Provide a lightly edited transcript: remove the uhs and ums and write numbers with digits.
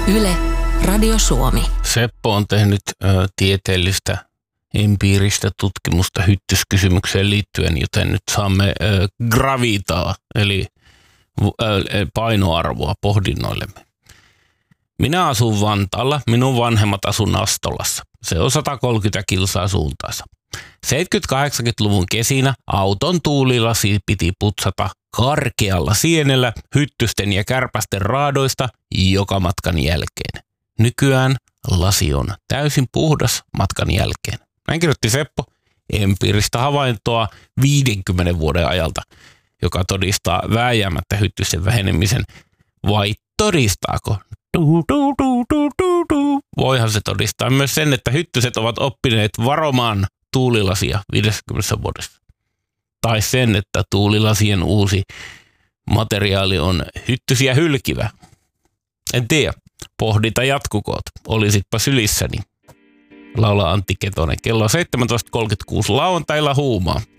Yle, Radio Suomi. Seppo on tehnyt tieteellistä empiiristä tutkimusta hyttyskysymykseen liittyen, joten nyt saamme gravitaa, eli painoarvoa pohdinnoillemme. Minä asun Vantaalla, minun vanhemmat asun Nastolassa. Se on 130 kilsaa suuntaansa. 70-80-luvun kesinä auton tuulilasi piti putsata karkealla sienellä hyttysten ja kärpästen raadoista joka matkan jälkeen. Nykyään lasi on täysin puhdas matkan jälkeen. Näin kirjoitti Seppo empiiristä havaintoa 50 vuoden ajalta, joka todistaa vääjäämättä hyttysten vähenemisen. Vai todistaako? Voihan se todistaa myös sen, että hyttyset ovat oppineet varomaan tuulilasia 50 vuodessa. Tai sen, että tuulilasien uusi materiaali on hyttysiä hylkivä. En tiedä. Pohdinta jatkukoot. Olisitpa sylissäni. Laulaa Antti Ketonen. Kello 17.36 lauantailla huumaa.